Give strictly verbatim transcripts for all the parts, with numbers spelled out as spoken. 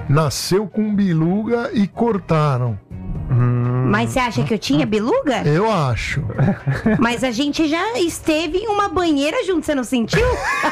nasceu com biluga e cortaram. Hum. Mas você acha que eu tinha biluga? Eu acho. Mas a gente já esteve em uma banheira junto, você não sentiu?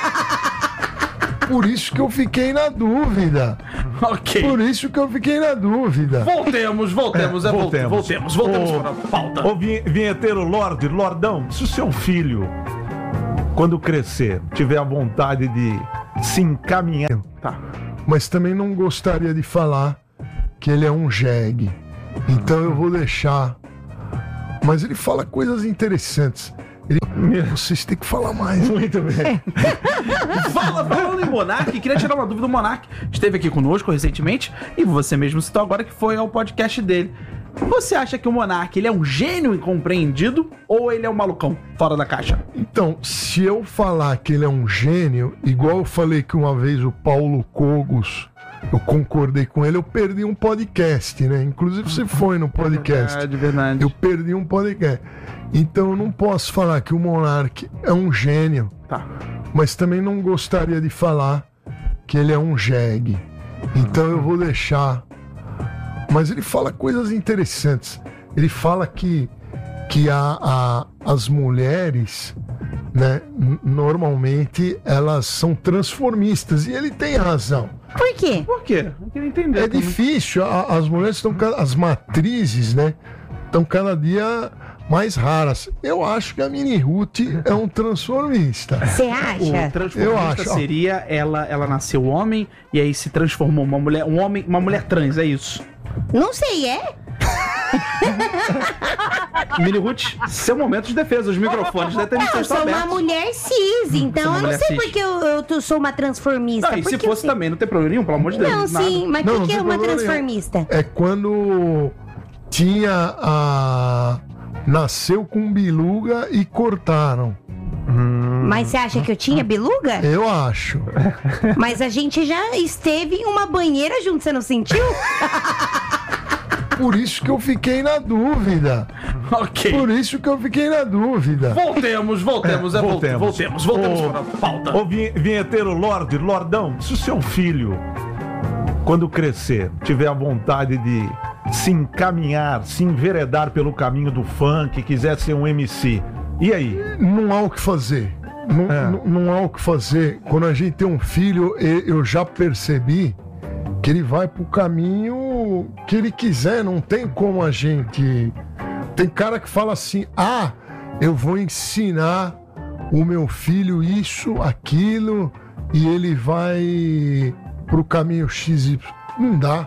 Por isso que eu fiquei na dúvida. Ok. Por isso que eu fiquei na dúvida. Voltemos, voltemos, é, é voltemos. voltemos, voltemos Ô, para a pauta. Ô, vinheteiro Lorde, Lordão, se o seu filho, quando crescer, tiver a vontade de se encaminhar... Tá. Mas também não gostaria de falar que ele é um jegue. Então eu vou deixar. Mas ele fala coisas interessantes. Ele... Vocês têm que falar mais. Muito bem. Fala, falando em Monark, queria tirar uma dúvida. O Monark esteve aqui conosco recentemente e você mesmo citou agora que foi ao podcast dele. Você acha que o Monark, ele é um gênio incompreendido ou ele é um malucão fora da caixa? Então, se eu falar que ele é um gênio, igual eu falei que uma vez o Paulo Cogos, eu concordei com ele, eu perdi um podcast, né? Inclusive você foi no podcast. Verdade, verdade. Eu perdi um podcast. Então eu não posso falar que o Monark é um gênio. Tá. Mas também não gostaria de falar que ele é um jegue. Então eu vou deixar. Mas ele fala coisas interessantes. Ele fala que, que a, a, as mulheres, né, n- normalmente elas são transformistas. E ele tem razão. Por quê? Por quê? Eu queria entender. É como- difícil. A, as mulheres estão. ca- As matrizes, né? Estão cada dia mais raras. Eu acho que a Mini Ruth é um transformista. Você O acha? transformista Eu acho, ó. seria ela, ela nasceu homem e aí se transformou uma mulher, um homem, uma mulher trans, é isso. Não sei, é? Mini Ruth, seu momento de defesa, os microfones da Não, televisão eu estão sou uma abertos. mulher cis, então uma eu não mulher sei cis. porque eu, eu tô- sou uma transformista. Não, e Por se que eu fosse sei? também, não tem problema nenhum, pelo amor de Deus. Não, nada. sim, mas Não, por não que tem uma problema nenhum. transformista? É quando tinha a. Nasceu com biluga e cortaram. Mas você acha que eu tinha biluga? Eu acho. Mas a gente já esteve em uma banheira junto, você não sentiu? Por isso que eu fiquei na dúvida. Ok. Por isso que eu fiquei na dúvida. Voltemos, voltemos, é, voltemos, voltemos. voltemos, voltemos Ô, para a pauta. Ô, vinhe- vinheteiro Lorde, Lordão, se o seu filho, quando crescer, tiver a vontade de se encaminhar, se enveredar pelo caminho do funk, quiser ser um M C, e aí? Não há o que fazer. Não, É. não, não há o que fazer. Quando a gente tem um filho, e- eu já percebi que ele vai pro caminho que ele quiser. Não tem como a gente. Tem cara que fala assim: ah, eu vou ensinar o meu filho isso, aquilo, e ele vai pro caminho X Y. Não dá.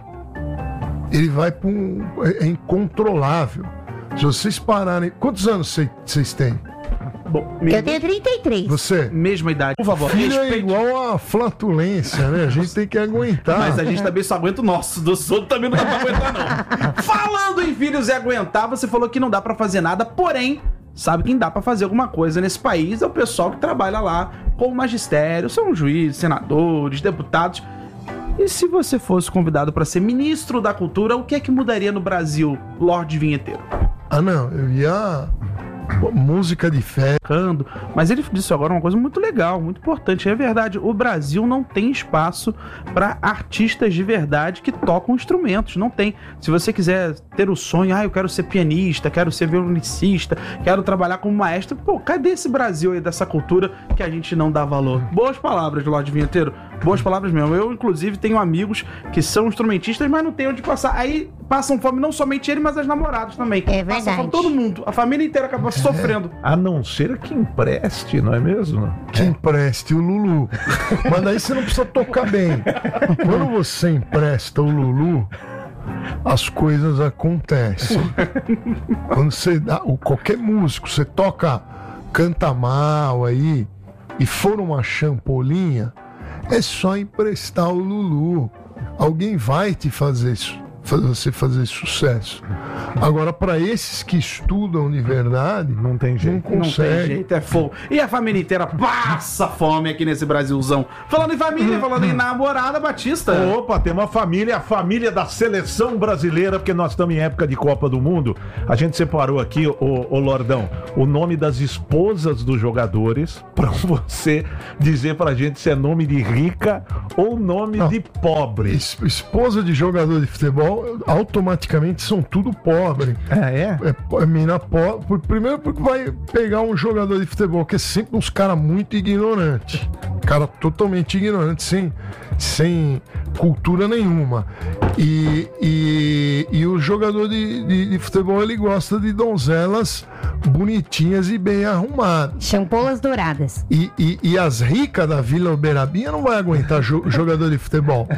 Ele vai para um. É é incontrolável. Se vocês pararem. Quantos anos cê- vocês têm? Bom, Eu tenho trinta e três. Você? mesma idade, por favor, Filho é respeite. igual a flatulência, né? A gente tem que aguentar. Mas a gente também só aguenta o nosso, dos outros também não dá pra aguentar, não. Falando em filhos e aguentar, você falou que não dá pra fazer nada, porém, sabe quem dá pra fazer alguma coisa nesse país é o pessoal que trabalha lá com o magistério, são juízes, senadores, deputados. E se você fosse convidado pra ser ministro da cultura, o que é que mudaria no Brasil, Lorde Vinheteiro? Ah, não. Eu ia. Pô, música de fé. Mas ele disse agora uma coisa muito legal, muito importante. É verdade, o Brasil não tem espaço para artistas de verdade que tocam instrumentos. Não tem. Se você quiser ter o sonho, ah, eu quero ser pianista, quero ser violonicista, quero trabalhar como maestro. Pô, cadê esse Brasil aí, dessa cultura que a gente não dá valor? Boas palavras, Lorde Vinheteiro. Boas palavras mesmo. Eu, inclusive, tenho amigos que são instrumentistas, mas não tem onde passar. Aí passam fome não somente ele, mas as namoradas também. É Passam verdade. fome todo mundo. A família inteira acaba sofrendo. A não ser que empreste, não é mesmo? Que empreste o Lulu. Mas daí você não precisa tocar bem. Quando você empresta o Lulu, as coisas acontecem. Quando você dá. o- Qualquer músico, você toca, canta mal aí, e for uma champolinha, é só emprestar o Lulu. Alguém vai te fazer isso. fazer você fazer sucesso. Agora, para esses que estudam de verdade, Não tem jeito. não Não tem consegue. jeito, é fogo. E a família inteira passa fome aqui nesse Brasilzão. Falando em família, falando em namorada, Batista. Opa, tem uma família, a família da seleção brasileira, porque nós estamos em época de Copa do Mundo. A gente separou aqui, ô, ô Lordão, o nome das esposas dos jogadores, pra você dizer pra gente se é nome de rica ou nome Não. de pobre. Es- Esposa de jogador de futebol, automaticamente são tudo pobre. Ah, é? É, po- é mina pobre. Primeiro porque vai pegar um jogador de futebol que é sempre uns caras muito ignorantes. Cara totalmente ignorante, sem, sem cultura nenhuma. E, e, e o jogador de, de, de futebol, ele gosta de donzelas bonitinhas e bem arrumadas. Champolas douradas. E, e, e as ricas da Vila Uberabinha não vai aguentar jo- jogador de futebol.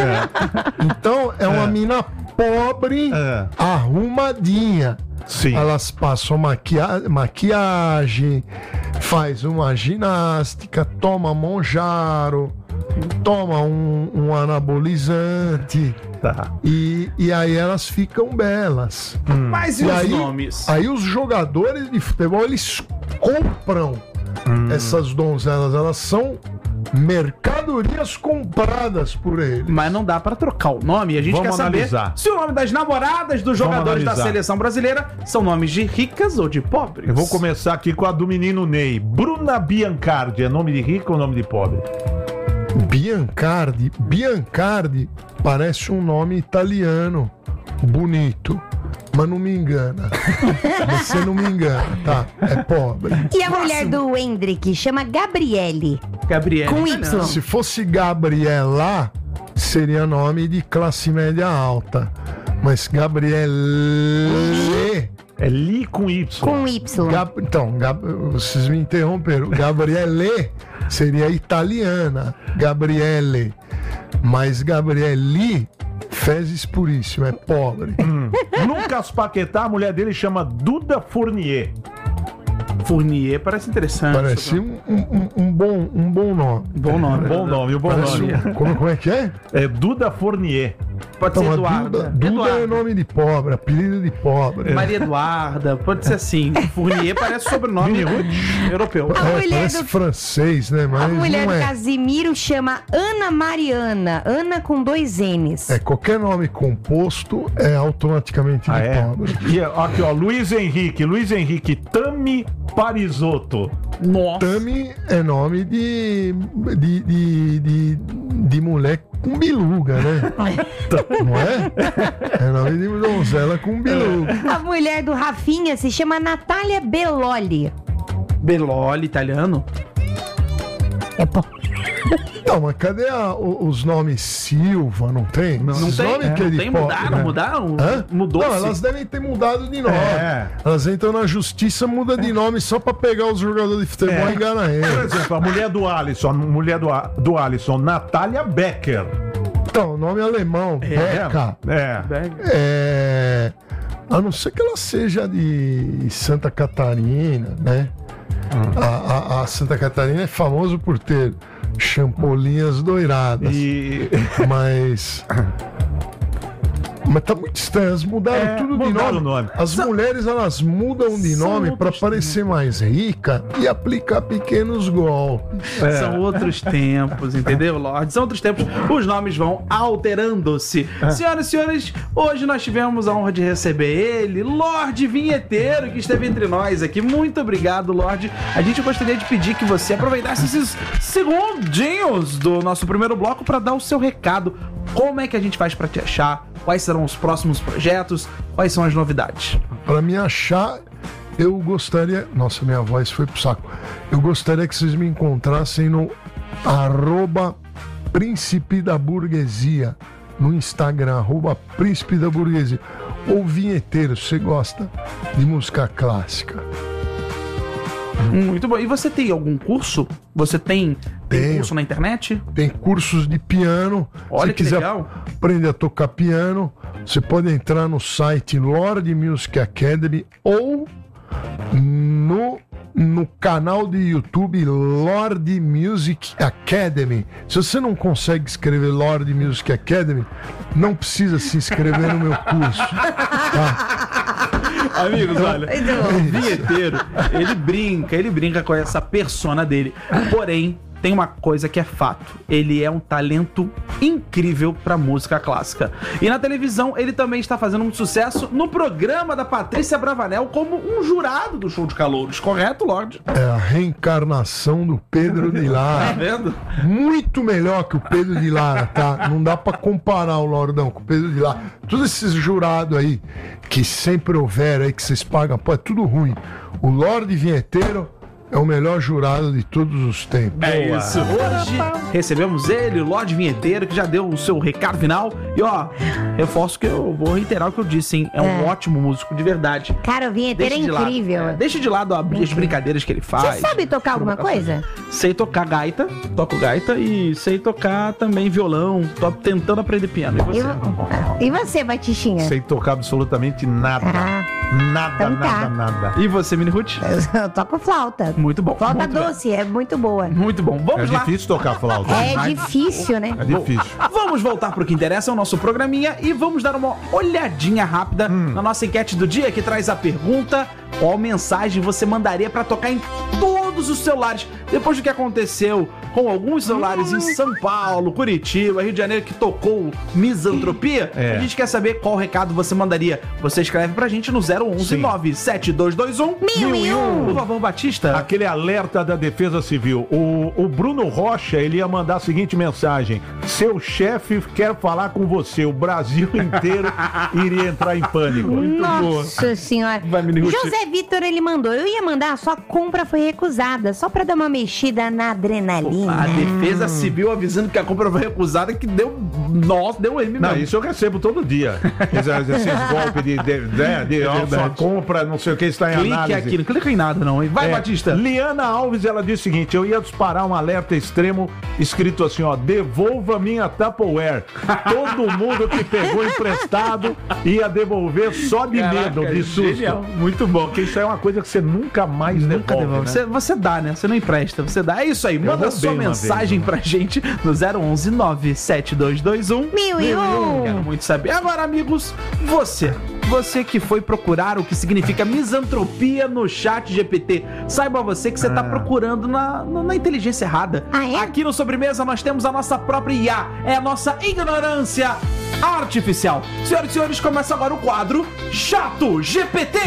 Então é uma mina pobre, É. arrumadinha. Sim. Elas passam maquia- maquiagem, faz uma ginástica, toma monjaro, toma um, um anabolizante. Tá. E, e aí elas ficam belas. Mas e, E os aí, nomes? aí os jogadores de futebol, eles compram essas donzelas. Elas são mercadorias compradas por eles. Mas não dá pra trocar o nome. E a gente Vamos quer saber analisar. se o nome das namoradas dos jogadores da analisar. seleção brasileira são nomes de ricas ou de pobres. Eu vou começar aqui com a do menino Ney. Bruna Biancardi, é nome de rico ou nome de pobre? Biancardi. Biancardi parece um nome italiano. Bonito. Mas não me engana. Você não me engana, tá? É pobre. E a mulher do Hendrick chama Gabriele. Gabriel. Com Ah, Y. não. Se fosse Gabriela, seria nome de classe média alta. Mas Gabriele. É Li com Y. Com Y. Gab- então, Gab- vocês me interromperam. Gabriele seria italiana. Gabriele. Mas Gabrieli, fezes puríssimo, é pobre. Lucas Paquetá, a mulher dele chama Duda Fournier. Fournier parece interessante. Parece um, um- um bom, um bom nome. Bom nome. Bom nome, um bom Parece nome. um- como, como é que é? É Duda Fournier. Pode Então, ser a Eduarda. Duda, Duda Eduarda. é nome de pobre, apelido de pobre. Maria Eduarda, pode ser assim. Fournier parece sobrenome europeu. A É, mulher parece do- francês, né? Mas A mulher não do é. Casimiro chama Ana Mariana. Ana com dois N's. É, qualquer nome composto é automaticamente de Ah, é? pobre. E aqui, ó, Luiz Henrique. Luiz Henrique Tami Parisotto. Nossa. Tami é nome de, de, de, de, de mulher com biluga, né? Não é? É nome de donzela com biluga. A mulher do Rafinha se chama Natália Belloli. Beloli, italiano. É po... Não, mas cadê a- o- os nomes Silva? Não tem? Não Esses tem, nomes é, que é não de tem, pobre, mudaram, né? mudaram, Hã? mudou. Não, elas devem ter mudado de nome. É. Elas entram na justiça, muda de nome só pra pegar os jogadores de futebol É. e enganar Por eles. exemplo, a mulher do Alisson, a mulher do, A- do Alisson, Natália Becker. Então, nome alemão, Beca. É. É. A não ser que ela seja de Santa Catarina, né? A, a- a Santa Catarina é famoso por ter champolinhas doiradas. E. Mas. Mas tá muito estranho, elas mudaram É, tudo de mudaram nome. o nome. As mulheres, elas mudam de São nome pra outros parecer mais rica e aplicar pequenos golpes. São outros tempos, entendeu, Lorde? São outros tempos. Os nomes vão alterando-se. Senhoras e senhores, hoje nós tivemos a honra de receber ele, Lorde Vinheteiro, que esteve entre nós aqui. Muito obrigado, Lorde. A gente gostaria de pedir que você aproveitasse esses segundinhos do nosso primeiro bloco para dar o seu recado. Como é que a gente faz para te achar? Quais serão os próximos projetos? Quais são as novidades? Pra me achar, eu gostaria. Nossa, minha voz foi pro saco. Eu gostaria que vocês me encontrassem no arroba Príncipe da Burguesia. No Instagram, arroba Príncipe da Burguesia. Ou vinheteiro, se você gosta de música clássica. Muito bom. E você tem algum curso? Você tem, tem Tenho. curso na internet? Tem cursos de piano. Olha se que quiser legal. aprender a tocar piano, você pode entrar no site Lord Music Academy ou no no canal de YouTube Lorde Music Academy. Se você não consegue escrever Lorde Music Academy, não precisa se inscrever no meu curso. Tá? Amigos, olha, o vinheteiro, ele brinca, ele brinca com essa persona dele. Porém, tem uma coisa que é fato. Ele é um talento incrível pra música clássica. E na televisão, ele também está fazendo muito sucesso no programa da Patrícia Bravanel como um jurado do Show de Calouros. Correto, Lorde? É a reencarnação do Pedro de Lara. Tá vendo? Muito melhor que o Pedro de Lara, tá? Não dá pra comparar o Lordão com o Pedro de Lara. Todos esses jurados aí, que sempre houveram aí, que vocês pagam, pô, é tudo ruim. O Lorde Vinheteiro é o melhor jurado de todos os tempos. É Boa. isso. Hoje recebemos ele, o Lorde Vinheteiro, que já deu o seu recado final. E ó, reforço que eu vou reiterar o que eu disse, hein? É um É. ótimo músico, de verdade. Cara, o vinheteiro é Deixa de lado, incrível. é, deixa de lado a- as brincadeiras que ele faz. Você sabe tocar alguma coisa? Sei tocar gaita, toco gaita e sei tocar também violão. Tô tentando aprender piano. E E, você? vo- e você, Batichinha? Sem tocar absolutamente nada. Ah, Nada, então tá. nada, nada. E você, Mini Ruth? eu toco flauta. Muito bom. Flauta muito bem. doce, é muito boa. Muito bom. É Vamos lá. difícil tocar flauta. É difícil, né? É difícil. Vamos voltar pro que interessa, é o nosso programinha, e vamos dar uma olhadinha rápida na nossa enquete do dia, que traz a pergunta: qual mensagem você mandaria pra tocar em todos os celulares depois do que aconteceu com alguns celulares em São Paulo, Curitiba, Rio de Janeiro, que tocou misantropia? É. A gente quer saber qual recado você mandaria. Você escreve pra gente no zero onze Sim. nove sete dois dois um Mil e um. Por favor, Batista. Aquele alerta da Defesa Civil. O, o Bruno Rocha, ele ia mandar a seguinte mensagem: seu chefe quer falar com você. O Brasil inteiro iria entrar em pânico. Nossa senhora. Vai, Mini Ruth. José Vitor, ele mandou. Eu ia mandar, só a compra foi recusada. Só pra dar uma mexida na adrenalina. A Defesa Civil avisando que a compra foi recusada, que deu. Nossa, deu M Não, mesmo. isso eu recebo todo dia. Esses, esses golpes de, de, de, de ó, sua compra, não sei o que, está em Clique análise. aqui, não clica em nada, não, hein? Vai, É, Batista. Liana Alves, ela disse o seguinte: eu ia disparar um alerta extremo escrito assim, ó: devolva minha Tupperware. Todo mundo que pegou emprestado ia devolver só de Caraca, medo, de susto. genial. Muito bom. Porque isso aí é uma coisa que você nunca mais Nunca devolve, devolve. né? Você, você dá, né? Você não empresta, você dá. É isso aí. Manda roubei sua uma mensagem vez, pra gente no zero onze nove sete dois dois um Mil e um. Quero muito saber. Agora, amigos, você. Você que foi procurar o que significa misantropia no chat G P T. Saiba você que você tá procurando na, na, na inteligência errada. Ah, é? Aqui no Sobremesa nós temos a nossa própria I A. É a nossa ignorância artificial. Senhoras e senhores, começa agora o quadro Chato G P T.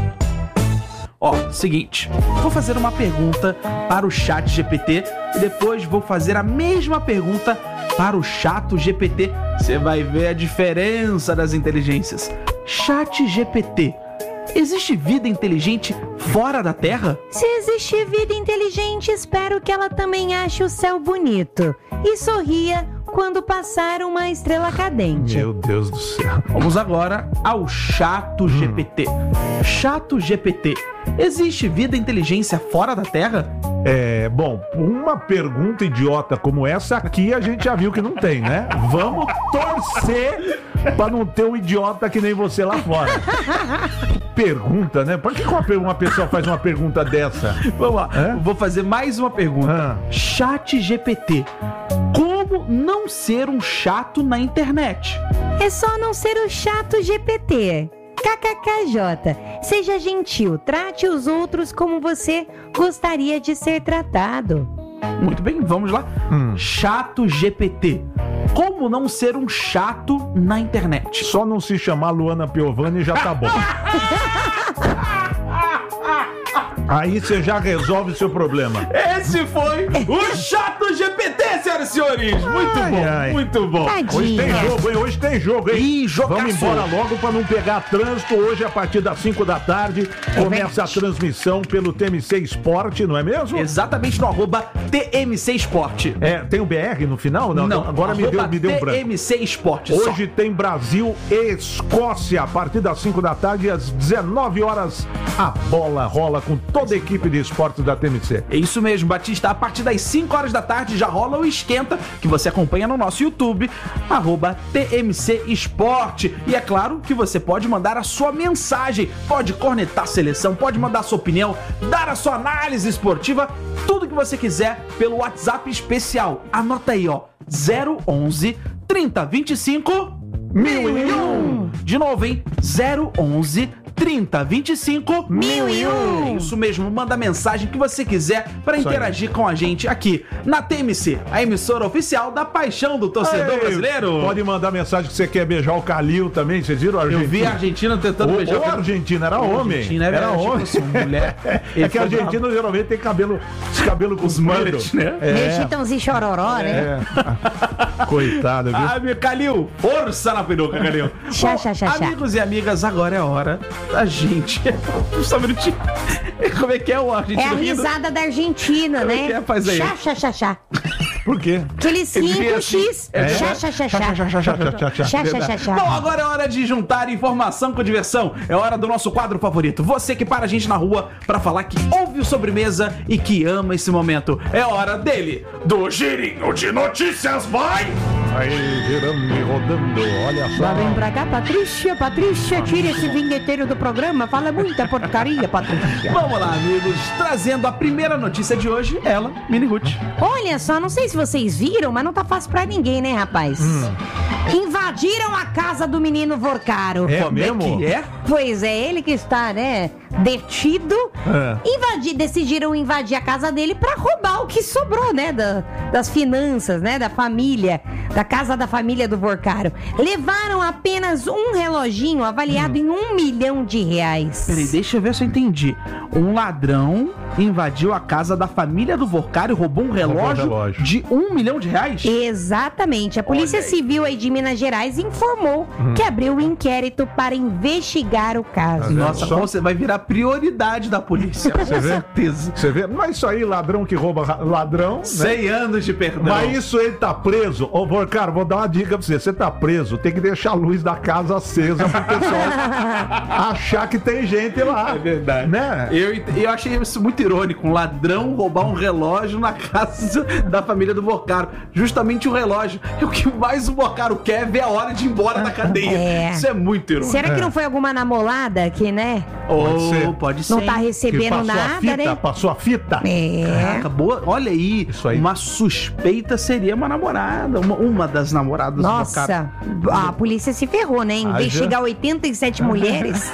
Ó, seguinte, vou fazer uma pergunta para o chat G P T e depois vou fazer a mesma pergunta para o chato G P T. Você vai ver a diferença das inteligências. Chat G P T, existe vida inteligente fora da Terra? Se existe vida inteligente, espero que ela também ache o céu bonito e sorria quando passar uma estrela cadente. Meu Deus do céu. Vamos agora ao chato G P T. Chato G P T, existe vida e inteligência fora da Terra? É, bom, uma pergunta idiota como essa aqui a gente já viu que não tem, né? Vamos torcer pra não ter um idiota que nem você lá fora. Pergunta, né? Por que uma, pe- uma pessoa faz uma pergunta dessa? Vamos lá, É? vou fazer mais uma pergunta. Ah. Chat G P T, como não ser um chato na internet? É só não ser o chato G P T. K K K J. Seja gentil, trate os outros como você gostaria de ser tratado. Muito bem, vamos lá. Hum. Chato G P T, como não ser um chato na internet? Só não se chamar Luana Piovani já tá bom. Aí você já resolve o seu problema. Esse foi o Chato G P T, senhoras e senhores. Muito Ai, bom, ai. muito bom. Hoje tem Tadinha. jogo, hein? Hoje tem jogo, hein? Ih, jogaço. Vamos embora logo pra não pegar trânsito. Hoje, a partir das cinco da tarde, começa a transmissão pelo T M C Esporte, não é mesmo? Exatamente no arroba T M C Esporte. É, tem o B R no final? Não, Não, agora me deu, arroba me deu um branco. T M C Esporte. só. Hoje tem Brasil e Escócia, a partir das cinco da tarde, às dezenove horas, a bola rola com toda a equipe de esportes da T M C. É isso mesmo, Batista. A partir das cinco horas da tarde já rola o Esquenta, que você acompanha no nosso YouTube, arroba T M C Esporte. E é claro que você pode mandar a sua mensagem, pode cornetar a seleção, pode mandar a sua opinião, dar a sua análise esportiva, tudo que você quiser pelo WhatsApp especial. Anota aí, ó, zero onze, trinta, vinte e cinco, mil e um. De novo, hein? zero onze, trinta, vinte e cinco, mil e um. É isso mesmo, manda a mensagem que você quiser para interagir com a gente aqui na T M C, a emissora oficial da paixão do torcedor Ei, brasileiro. Pode mandar mensagem que você quer beijar o Calil também, vocês viram a Argentina? Eu vi a Argentina tentando o, beijar o Argentina era homem. Argentina era era homem. tipo assim, mulher. É que a Argentina geralmente tem cabelo, os cabelos com os mullets, né? É. Chitãozinho chororó, né? É. Coitado, viu? Ah, meu Calil, força na peruca, Calil. Chá, chá, chá, chá. Amigos e amigas, agora é a hora da gente. Só um minutinho. Como é que é o argentino? É a risada da Argentina, Como é né? que é? Faz aí. Chá, chá, chá, chá. Por quê? Aquele cinco X. É. Chá, chá, chá, chá. Chá, chá, chá, chá, chá. Chá, chá, chá, chá. Bom, agora é hora de juntar informação com diversão. É hora do nosso quadro favorito. Você que para a gente na rua pra falar que ouve o Sobremesa e que ama esse momento. É hora dele, do Girinho de Notícias, vai! Aí, girando e rodando, olha só. Lá vem pra cá, Patrícia, Patrícia, tira esse vinheteiro do programa, fala muita porcaria, Patrícia. Vamos lá, amigos, trazendo a primeira notícia de hoje, ela, Mini Ruth. Olha só, não sei se vocês viram, mas não tá fácil pra ninguém, né, rapaz? Hum. Invadiram a casa do menino Vorcaro. É Como mesmo? é que é? Pois é, ele que está, né, detido. É. Invadir, decidiram invadir a casa dele pra roubar o que sobrou, né, da, das finanças, né, da família, da casa da família do Vorcaro. Levaram apenas um reloginho avaliado hum. em um milhão de reais. Peraí, deixa eu ver se eu entendi. Um ladrão invadiu a casa da família do Vorcaro e roubou um relógio, Roubou um relógio. de um milhão de reais? Exatamente. A Polícia Civil aí de Minas Gerais informou hum. que abriu um inquérito para investigar o caso. Nossa, Só... você vai virar prioridade da polícia, com Você vê? certeza. Você vê? Mas isso aí, ladrão que rouba ladrão, né? cem anos de perdão. Mas isso ele tá preso. Ô, Vorcaro, vou dar uma dica pra você. Você tá preso, tem que deixar a luz da casa acesa pro pessoal achar que tem gente lá. É verdade. Né? Eu, eu achei isso muito irônico. Um ladrão roubar um relógio na casa da família do Vorcaro. Justamente o relógio. E o que mais o Vorcaro quer é ver a hora de ir embora da cadeia. É. Isso é muito irônico. Será que não foi alguma namorada que, né? Ou Pode ser. pode ser. Não tá Que recebendo passou a nada, fita, né? passou a fita. É. Caraca, boa. Olha aí, Isso aí. uma suspeita seria uma namorada, uma, uma das namoradas do Vorcaro. Nossa, a polícia se ferrou, né? Investigar oitenta e sete mulheres.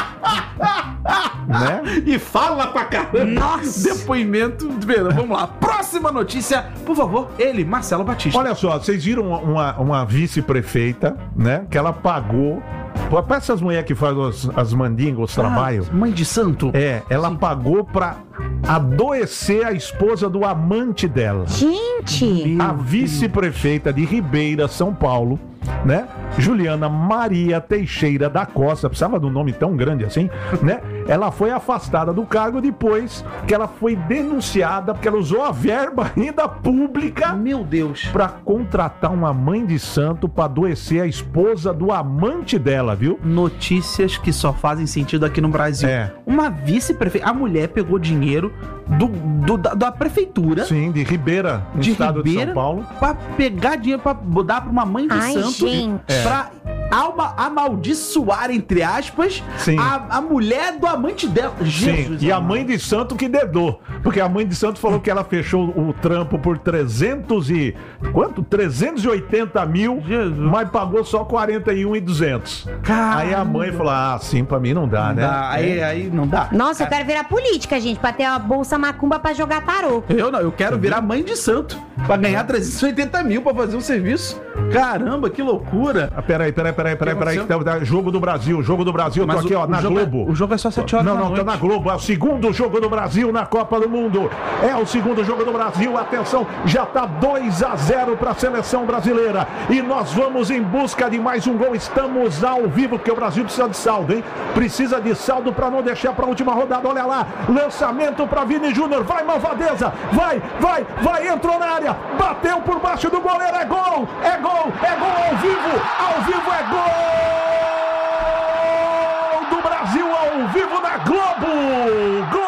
Né? E fala pra caramba. Nossa. Depoimento. Vamos lá. Próxima notícia, por favor, ele, Marcelo Batista. Olha só, vocês viram uma, uma vice-prefeita, né? Que ela pagou. Para essas mulheres que fazem as, as mandingas, os trabalhos. Mãe de santo. É, ela Sim. pagou pra adoecer a esposa do amante dela. Gente! A vice-prefeita de Ribeira, São Paulo, né? Juliana Maria Teixeira da Costa, precisava de um nome tão grande assim, né? Ela foi afastada do cargo depois que ela foi denunciada porque ela usou a verba ainda pública Meu Deus. pra contratar uma mãe de santo pra adoecer a esposa do amante dela, viu? Notícias que só fazem sentido aqui no Brasil. É. Uma vice-prefeita. A mulher pegou dinheiro do, do- da, da prefeitura. Sim, de Ribeira, no De estado Ribeira, de São Paulo. pra pegar dinheiro pra dar pra uma mãe de Ai, santo, gente. pra alma, amaldiçoar, entre aspas, Sim. a, a mulher do amante dela. Sim, Jesus e a amado. mãe de santo que dedou, porque a mãe de santo falou que ela fechou o trampo por trezentos e... quanto? trezentos e oitenta mil, Jesus. mas pagou só quarenta e um mil e duzentos. Caramba. Aí a mãe falou, ah, sim, pra mim não dá, Não né? dá, aí, aí não dá. Nossa, eu quero virar política, gente, pra ter uma bolsa macumba pra jogar tarô. Eu não, eu quero virar mãe de santo pra ganhar trezentos e oitenta mil pra fazer um serviço. Caramba, que loucura. Ah, peraí, peraí, peraí, peraí, peraí, que tá- tá- jogo do Brasil, jogo do Brasil, tô Mas aqui, o- ó, o na jogo é- Globo. o jogo é só sete horas Não, da não, tá noite. na Globo, é o segundo jogo do Brasil na Copa do Mundo. É o segundo jogo do Brasil, atenção, já tá dois a zero pra seleção brasileira. E nós vamos em busca de mais um gol, estamos ao vivo, porque o Brasil precisa de saldo, hein? Precisa de saldo pra não deixar pra última rodada, olha lá, lançamento pra Vini Júnior, vai Malvadeza, vai, vai, vai, entrou na área, bateu por baixo do goleiro, é gol, é gol, é gol ao vivo, ao vivo é gol do Brasil, ao vivo na Globo, Globo,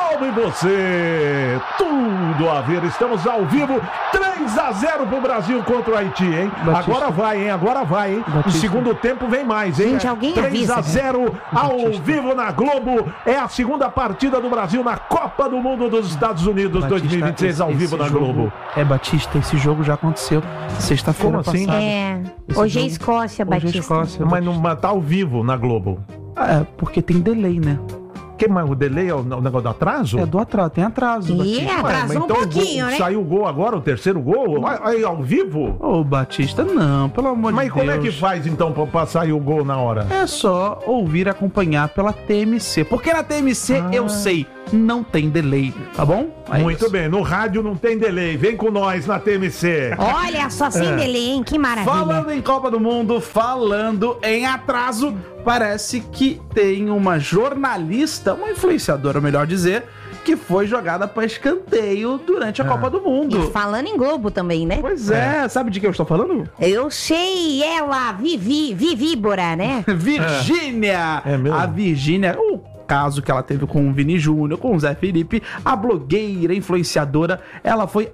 você. Tudo a ver. Estamos ao vivo. três a zero pro Brasil contra o Haiti, hein? Batista. Agora vai, hein? Agora vai, hein? No Batista. segundo tempo vem mais, hein? Gente, alguém três a avisa, zero ao Batista. vivo na Globo. É a segunda partida do Brasil na Copa do Mundo dos Estados Unidos Batista, dois mil e vinte e seis ao esse vivo na jogo- Globo. É, Batista, esse jogo já aconteceu sexta-feira Como assim? passada. É. Esse Hoje é jogo- Escócia, Hoje é Batista. Escócia. Mas não mas tá ao vivo na Globo. Ah, é, porque tem delay, né? Que mais? O delay é o, o negócio do atraso? É do atraso, tem atraso. Ih, Batista. Ué, atrasou mas um então o pouquinho, gol- né? Saiu o gol agora, o terceiro gol? Aí ao vivo? Ô, Batista, não, pelo amor Mas de como Deus. é que faz então pra, pra sair o gol na hora? É só ouvir e acompanhar pela T M C. Porque na T M C, eu sei, não tem delay, tá bom? É Muito isso. bem, no rádio não tem delay. Vem com nós na T M C. Olha só, sem É. delay, hein? Que maravilha. Falando em Copa do Mundo, falando em atraso, parece que tem uma jornalista, uma influenciadora, melhor dizer, que foi jogada para escanteio durante a Copa do Mundo. E falando em Globo também, né? Pois é, sabe de que eu estou falando? Eu sei, ela, Vivi, Vivíbora, né? Virgínia! É mesmo? A Virgínia, o caso que ela teve com o Vini Júnior, com o Zé Felipe, a blogueira, influenciadora, ela foi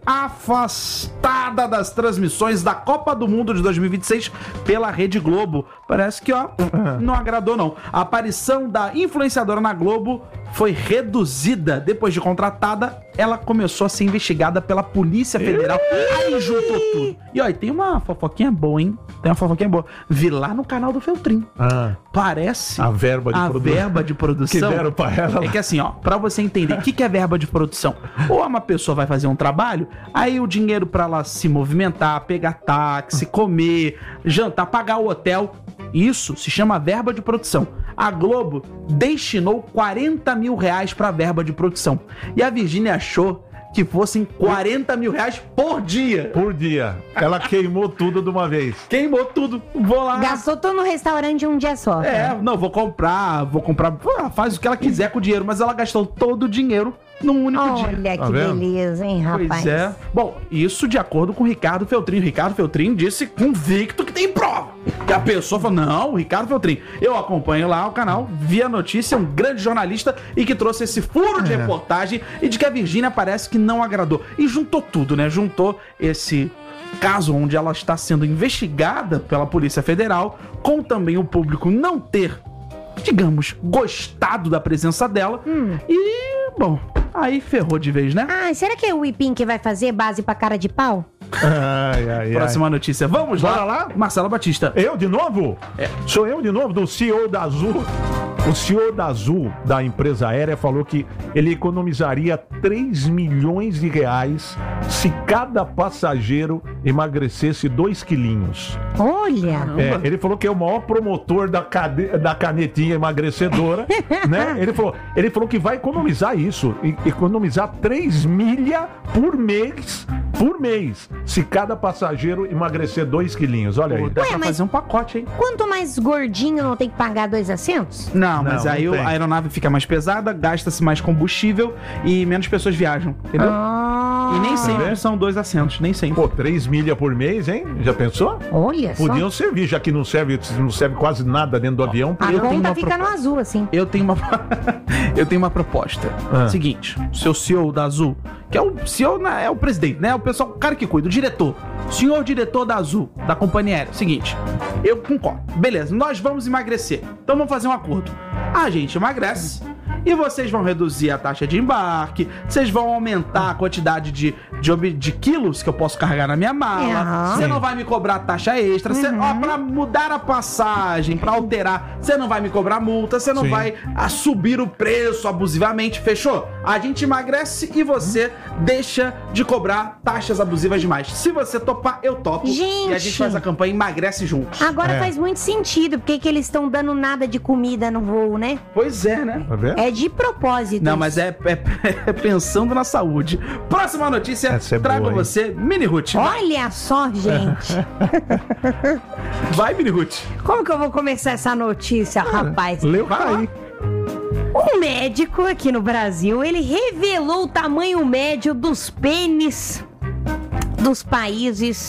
afastada das transmissões da Copa do Mundo de dois mil e vinte e seis pela Rede Globo. Parece que, ó, não agradou não. A aparição da influenciadora na Globo foi reduzida. Depois de contratada, ela começou a ser investigada pela Polícia Federal. Aí juntou tudo. E ó, e tem uma fofoquinha boa, hein? Tem uma fofoquinha boa. Vi lá no canal do Feltrin. Ah, Parece a verba de a produção. verba de produção. Que deram pra ela. É que assim, ó, pra você entender o que, que é verba de produção. Ou uma pessoa vai fazer um trabalho, aí o dinheiro pra ela se movimentar, pegar táxi, comer, jantar, pagar o hotel, isso se chama verba de produção. A Globo destinou quarenta mil reais pra verba de produção. E a Virgínia achou que fossem quarenta mil reais por dia. Por dia. Ela queimou tudo de uma vez. Queimou tudo. Vou lá. Gastou todo no restaurante um dia só. É, não, vou comprar, vou comprar. Ah, faz o que ela quiser com o dinheiro, mas ela gastou todo o dinheiro num único dia. Olha Tá que vendo? beleza, hein, rapaz? Pois é. Bom, isso de acordo com o Ricardo Feltrin. O Ricardo Feltrin disse convicto que tem prova. Que a pessoa falou, não, o Ricardo Feltrin. Eu acompanho lá o canal, vi a notícia, um grande jornalista e que trouxe esse furo de reportagem e de que a Virgínia parece que não agradou. E juntou tudo, né? Juntou esse caso onde ela está sendo investigada pela Polícia Federal, com também o público não ter, digamos, gostado da presença dela. E, bom, aí ferrou de vez, né? Ah, será que é o Ipim que vai fazer base pra cara de pau? Ai, ai, ai. Próxima notícia. Vamos Bora lá. lá? Marcelo Batista. Eu de novo? É. Sou eu de novo, do C E O da Azul. O C E O da Azul, da empresa aérea, falou que ele economizaria três milhões de reais se cada passageiro emagrecesse dois quilinhos. Olha! É, ele falou que é o maior promotor da, cade... da canetinha emagrecedora, né? Ele falou, ele falou que vai economizar isso, e- economizar três milha por mês, por mês, se cada passageiro emagrecer dois quilinhos. Olha aí. Pô, dá Ué, pra mas- fazer um pacote, hein? Quanto mais gordinho não tem que pagar dois assentos? Não, mas Não, aí não o- tem. a aeronave fica mais pesada, gasta-se mais combustível e menos pessoas viajam, entendeu? Ah, E nem sempre vendo? são dois assentos, nem sempre. Pô, três milha por mês, hein? Já pensou? olha só. Podiam servir, já que não serve, não serve quase nada dentro do avião. A Eu tenho conta uma fica no azul, assim. Eu tenho uma eu tenho uma proposta. Ah. Seguinte, o seu C E O da Azul, que é o C E O, né, é o presidente, né? O pessoal, o cara que cuida, o diretor. Senhor diretor da Azul, da companhia aérea. Seguinte, eu concordo. Beleza, nós vamos emagrecer. Então vamos fazer um acordo. A gente emagrece e vocês vão reduzir a taxa de embarque, vocês vão aumentar a quantidade de, de, ob- de quilos que eu posso carregar na minha mala. Aham. Você não vai me cobrar taxa extra. Cê, Uhum. ó, pra mudar a passagem, pra alterar, você não vai me cobrar multa, você não Sim. vai a, subir o preço abusivamente. Fechou? A gente emagrece e você deixa de cobrar taxas abusivas demais. Se você topar, eu topo. Gente. E a gente faz a campanha Emagrece Juntos. Agora É. faz muito sentido, porque que eles estão dando nada de comida no voo, né? Pois é, né? Tá vendo? É de propósito. Não, isso. mas é, é- é pensando na saúde. Próxima notícia, Essa é trago boa, a hein? você, Mini Ruth. Olha só, gente. Vai, Mini Ruth. Como que eu vou começar essa notícia, rapaz? Leu aí. Um médico aqui no Brasil, ele revelou o tamanho médio dos pênis dos países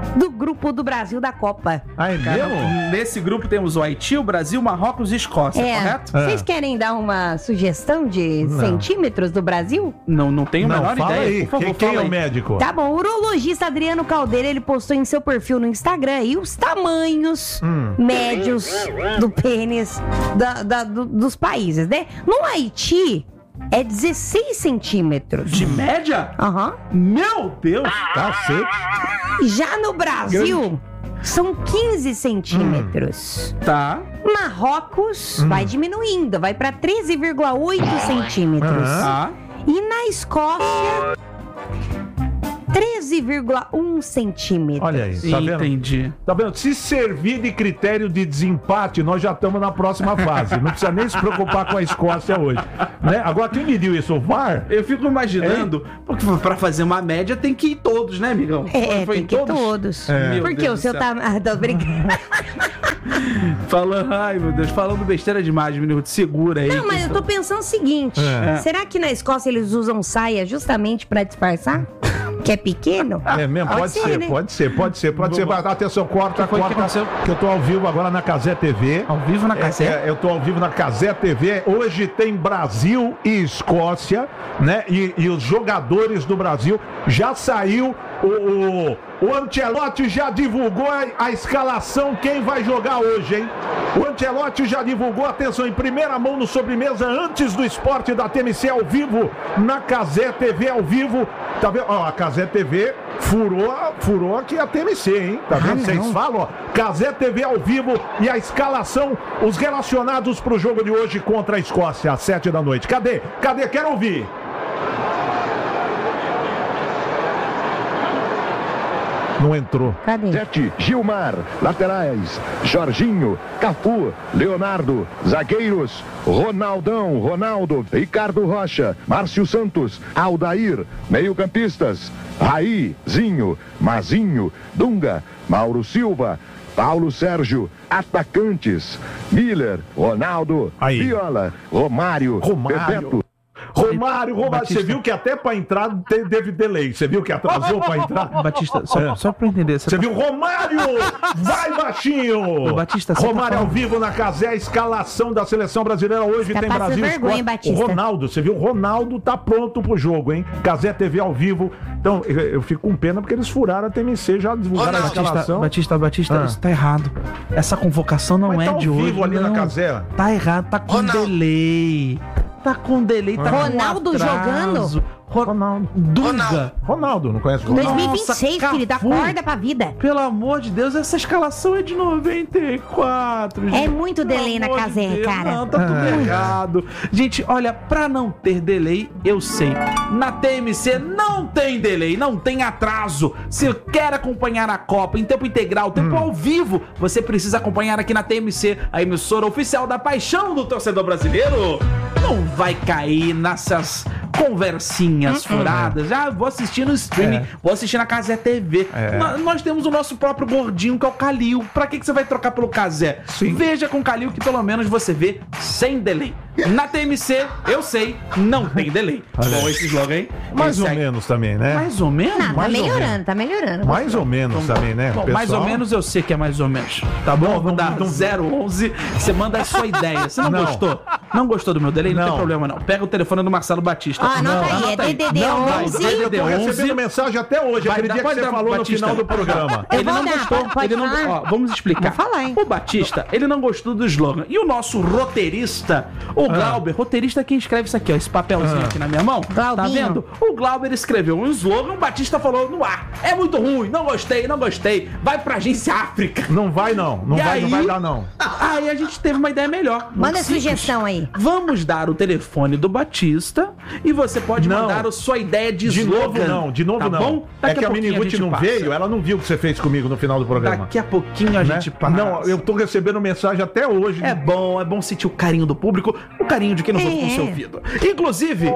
do grupo do Brasil da Copa. Ah, é Cara, mesmo? nesse grupo temos o Haiti, o Brasil, Marrocos e Escócia, É, correto? vocês É. querem dar uma sugestão de Não. centímetros do Brasil? Não, não tenho a Não, menor fala ideia. aí. Por favor, quem quem fala é o aí. médico? Tá bom, o urologista Adriano Caldeira, ele postou em seu perfil no Instagram aí os tamanhos Hum. médios do pênis da- da- do- dos países, né? No Haiti, é dezesseis centímetros. De média? Aham. Meu Deus! Cacete. Já no Brasil, são quinze centímetros. Tá. Marrocos vai diminuindo, vai pra treze vírgula oito centímetros. Aham. Tá. E na Escócia, treze vírgula um centímetros. Olha aí, tá vendo? Entendi. Tá vendo? Se servir de critério de desempate, nós já estamos na próxima fase. Não precisa nem se preocupar com a Escócia hoje. Né? Agora, quem mediu isso? O V A R? Eu fico imaginando, porque pra fazer uma média tem que ir todos, né, amigão? É, Foi tem em que todos. É. Meu Porque Deus o seu do céu. tá. Ah, tô brincando. Falando, ai meu Deus, falando besteira demais, menino, te segura aí. Não, mas eu tô pensando o seguinte: É. será que na Escócia eles usam saia justamente pra disfarçar? Que é pequeno? É mesmo? Pode, ser, né? pode ser, pode ser, pode ser. Vamos. Atenção, corta, Que foi que corta. aconteceu? Que eu tô ao vivo agora na Cazé T V. Ao vivo na É, Cazé? é, eu tô ao vivo na Cazé T V. Hoje tem Brasil e Escócia, né? E, e os jogadores do Brasil. Já saiu o, o, o Ancelotti já divulgou a, a escalação, quem vai jogar hoje, hein? O Ancelotti já divulgou, atenção, em primeira mão no Sobremesa, antes do esporte da T M C ao vivo, na Cazé T V ao vivo. Tá vendo? Ó, a Cazé T V furou, furou aqui a T M C, hein? Tá vendo? Ah, Vocês não. falam, ó. Cazé T V ao vivo e a escalação, os relacionados pro jogo de hoje contra a Escócia, às sete da noite. Cadê? Cadê? Quero ouvir. Não entrou. Cadê? Sete, Gilmar, laterais, Jorginho, Cafu, Leonardo, zagueiros, Ronaldão, Ronaldo, Ricardo Rocha, Márcio Santos, Aldair, meio-campistas, Raí, Zinho, Mazinho, Dunga, Mauro Silva, Paulo Sérgio, atacantes, Miller, Ronaldo, Aí. Viola, Romário, Romário. Bebeto. Romário, Romário, Batista. você viu que até pra entrar te- teve delay. Você viu que atrasou pra entrar? Batista, só, É. só pra entender. Você viu? Romário! Vai, baixinho! Ô, Batista, você tá Romário ao falando- vivo na Cazé, a escalação da seleção brasileira hoje Tá tem passando Brasil e vergonha, Escócia. Batista. O Ronaldo, você viu? O Ronaldo tá pronto pro jogo, hein? Cazé T V ao vivo. Então, eu, eu fico com pena porque eles furaram a T M C, já divulgaram a Batista, escalação. Batista, Batista, Ah. isso tá errado. Essa convocação não Mas é tá ao de hoje. vivo ali na não. Cazé. Tá errado, tá com delay. Tá com delay, tá Ronaldo com atraso. jogando? Ro- Ronaldo. Dunga. Ronaldo, não conhece o Ronaldo? dois mil e vinte e seis, Nossa, filho, dá Cafu. corda pra vida. Pelo amor de Deus, essa escalação é de noventa e quatro. É gente. muito Pelo delay na amor de Cazé, Deus, cara. Não, tá tudo errado. Gente, olha, pra não ter delay, eu sei. Na T M C não tem delay, não tem atraso. Se quer acompanhar a Copa em tempo integral, tempo ao vivo, você precisa acompanhar aqui na T M C, a emissora oficial da paixão do torcedor brasileiro. Não vai cair nessas conversinhas furadas. Ah, vou assistir no streaming, É. vou assistir na Cazé T V. É. Nó- Nós temos o nosso próprio gordinho, que é o Calil. Pra que, que você vai trocar pelo Cazé? Sim. Veja com o Calil que pelo menos você vê sem delay. Na T M C, eu sei, não tem delay. Bom, esse slogan aí. Mais esse ou aí- menos também, né? Mais ou menos? Não, tá mais ou melhorando, tá melhorando. Mais ou menos também, né? Bom, pessoal? mais ou menos eu sei que é mais ou menos. Tá bom? Eu vou dar não- zero onze, você manda a sua ideia. Você não, Não. gostou? Não gostou do meu delay? Não, Não. tem problema não. Pega o telefone do Marcelo Batista. Ah, anota Não, aí, é D D D Não, não, onze. D D D Eu tô onze. recebendo mensagem até hoje, Vai aquele dar- dia que pode você dar, falou Batista. no final do programa. Eu Ele vou não dar, gostou. pode- pode ele não, falar. ó, vamos explicar. Vou falar, hein? O Batista, ele não gostou do slogan. E o nosso roteirista, o Glauber, roteirista quem escreve isso aqui, ó, esse papelzinho Ah. aqui na minha mão. Tá Glaubinho. vendo? O Glauber escreveu um slogan, o Batista falou no ar. É muito ruim, não gostei, não gostei. Vai pra agência África. Não vai não, não E vai, aí? não vai dar não. Aí a gente teve uma ideia melhor. Manda Muito simples. sugestão aí. Vamos dar o telefone do Batista e você pode Não. mandar a sua ideia de, De slogan. novo não, de novo tá não. Bom? É Daqui que a pouquinho Miniguti gente não passa. veio, ela não viu o que você fez comigo no final do programa. Daqui a pouquinho a né? gente passa. Não, eu tô recebendo mensagem até hoje. É bom, é bom sentir o carinho do público, o carinho de quem não ouve com É. seu ouvido. Inclusive,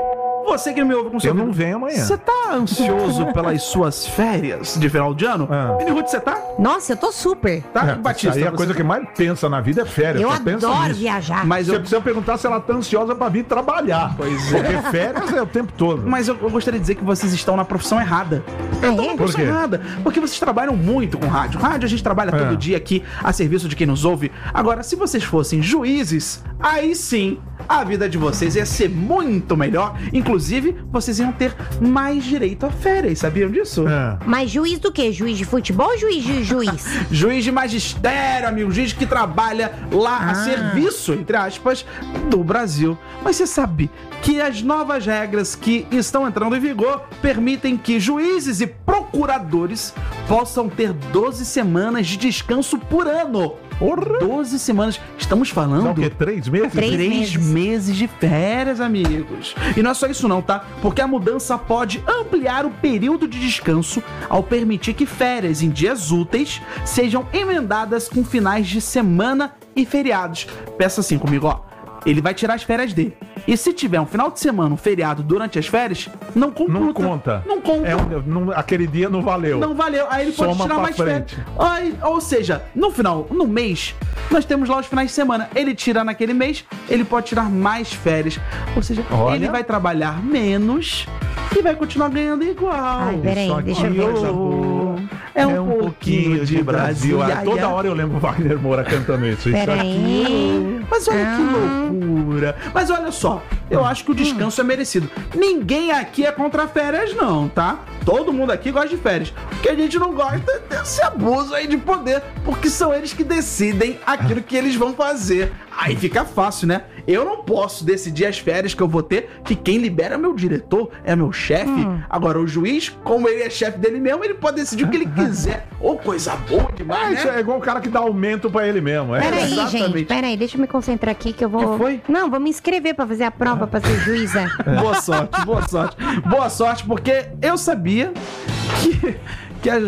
Você que me ouve com seu Eu não ouvido, venho amanhã. Você tá ansioso pelas suas férias de final de ano? Ah. Mini Ruth, você tá? Nossa, eu tô super. Tá? É, Batista, aí a você coisa tá? que mais pensa na vida é férias. Eu só pensa adoro nisso. viajar. Mas Você eu, precisa perguntar se ela tá ansiosa pra vir trabalhar. Pois é. Porque férias é o tempo todo. mas eu, eu gostaria de dizer que vocês estão na profissão errada. Ah, é? Estão na profissão quê? errada. Porque vocês trabalham muito com rádio. Rádio a gente trabalha É. todo dia aqui a serviço de quem nos ouve. Agora, se vocês fossem juízes, aí sim a vida de vocês ia ser muito melhor. Inclusive, vocês iam ter mais direito a férias. Sabiam disso? É. Mas juiz do quê? Juiz de futebol ou juiz de juiz? Juiz de magistério, amigo. Juiz que trabalha lá a Ah. serviço, entre aspas, do Brasil. Mas você sabe que as novas regras que estão entrando em vigor permitem que juízes e procuradores possam ter doze semanas de descanso por ano. Porra! doze semanas. Estamos Dá falando... o quê? Três meses? Três Três meses. meses de férias, amigos. E não é só isso não, tá? Porque a mudança pode ampliar o período de descanso ao permitir que férias em dias úteis sejam emendadas com finais de semana e feriados. Peça assim comigo, ó. Ele vai tirar as férias dele. E se tiver um final de semana, um feriado durante as férias, não computa. Não conta. Não conta. É um- não- aquele dia não valeu. Não valeu. Aí ele pode Soma tirar pra mais frente. férias. Aí, ou seja, no final, no mês, nós temos lá os finais de semana. Ele tira naquele mês, ele pode tirar mais férias. Ou seja, Olha. ele vai trabalhar menos e vai continuar ganhando igual. Ai, peraí, Isso deixa eu aqui, ver. coisa boa. É um, pouquinho de Brasil. Ah, Ai, toda ai. hora eu lembro o Wagner Moura cantando isso. Isso Peraí. Mas olha que Ah. loucura. Mas olha só, eu acho que o descanso é merecido. Ninguém aqui é contra férias, não, tá? Todo mundo aqui gosta de férias. O que a gente não gosta é desse abuso aí de poder, porque são eles que decidem aquilo que eles vão fazer. Aí fica fácil, né? Eu não posso decidir as férias que eu vou ter, que quem libera é meu diretor, é meu chefe. Agora, o juiz, como ele é chefe dele mesmo, ele pode decidir o que ele quiser. Ô, coisa boa Ah, demais, isso né? é igual o cara que dá aumento pra ele mesmo. É. Peraí, exatamente. gente, peraí, deixa eu me concentrar aqui que eu vou. Que foi? Não, vou me inscrever pra fazer a prova pra ser juíza. Boa sorte, boa sorte. Boa sorte, porque eu sabia que, que a,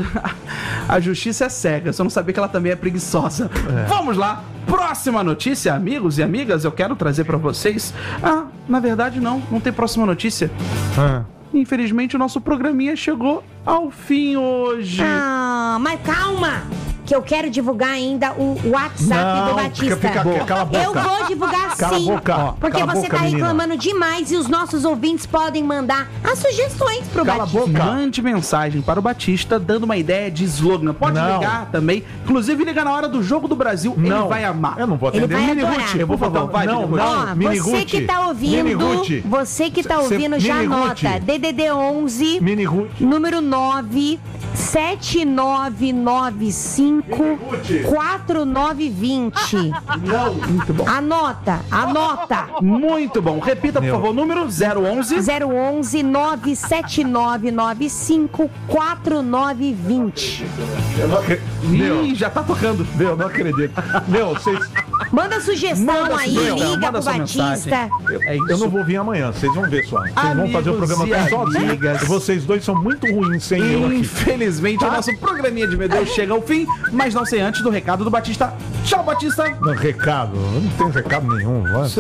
a justiça é cega. Só não sabia que ela também é preguiçosa. Vamos lá. Próxima notícia, amigos e amigas, eu quero trazer pra vocês. Ah, na verdade não, não tem próxima notícia. Ah. Infelizmente o nosso programinha chegou ao fim hoje. Ah, mas calma! Que eu quero divulgar ainda o WhatsApp Não, do Batista. fica- fica- cala a boca. Eu vou divulgar Cala a sim. boca. Porque Cala a você boca, tá menina. reclamando demais e os nossos ouvintes podem mandar as sugestões pro Cala a Batista. boca. Mande mensagem para o Batista dando uma ideia de slogan. Pode Não. ligar também. Inclusive, liga na hora do Jogo do Brasil. Não. Ele vai amar. Eu não vou Ele atender. vai Mini adorar. Ruth, eu vou Por botar favor, vai, Não, Mini Ruth. não, Ó, Mini você Ruth. que tá Mini ouvindo, Ruth. você que tá Cê- ouvindo, já Mini anota. Ruth. D D D onze, Mini Ruth. número nove sete nove nove cinco quatro nove dois zero. Muito bom. Anota, anota. Muito bom. Repita, por Meu. favor, número zero onze. zero onze nove sete nove nove cinco quatro nove dois zero. Meu, Ih, já tá tocando. meu, não acredito. Meu, vocês. Manda sugestão Manda aí, sugestão, liga manda pro sua Batista. mensagem. É isso. Eu não vou vir amanhã, vocês vão ver só. Vocês vão fazer o Amigos programa e sozinhos. amigas. E vocês dois são muito ruins sem eu aqui. Infelizmente, o nosso programinha de Medeiros chega ao fim, mas não sei antes do recado do Batista. Tchau, Batista! Não, recado, eu não tenho recado nenhum. Vai.